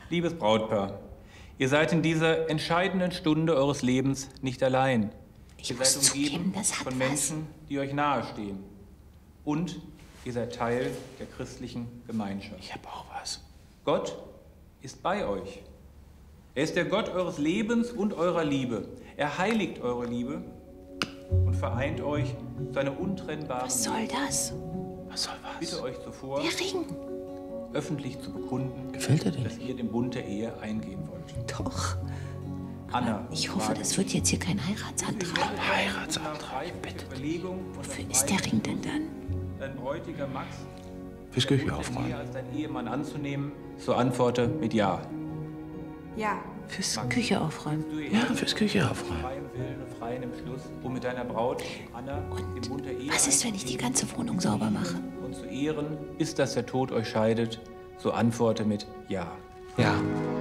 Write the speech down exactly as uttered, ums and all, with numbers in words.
Liebes Brautpaar, ihr seid in dieser entscheidenden Stunde eures Lebens nicht allein. Ich ihr muss seid umgeben zugeben, das hat von was. Menschen, die euch nahestehen. Und ihr seid Teil der christlichen Gemeinschaft. Ich habe auch was. Gott ist bei euch. Er ist der Gott eures Lebens und eurer Liebe. Er heiligt eure Liebe und vereint euch zu einer untrennbaren Was soll Liebe. das? Was soll was? Bitte euch zuvor, Der Ring. öffentlich zu bekunden, Gefällt dir dass nicht? ihr den Bund der Ehe eingehen wollt. Doch. Anna, Ich hoffe, das wird jetzt hier kein Heiratsantrag. Heiratsantrag, bitte. Wofür ist der Ring denn dann? Dein Bräutiger Max, Fürs Küche mehr aufräumen. als dein Ehemann anzunehmen, so antworte mit Ja. Ja. Fürs Küche aufräumen. Du Ja, fürs Küche aufräumen. freien Willen und freien Entschluss, um mit deiner Braut, Anna, den Bund der Ehe Was ist, wenn ich die ganze Wohnung sauber mache? und zu ehren, bis dass der Tod euch scheidet, so antworte mit Ja. Ja.